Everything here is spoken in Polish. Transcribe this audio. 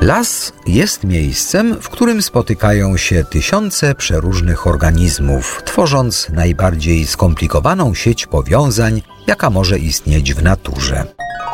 Las jest miejscem, w którym spotykają się tysiące przeróżnych organizmów, tworząc najbardziej skomplikowaną sieć powiązań, jaka może istnieć w naturze.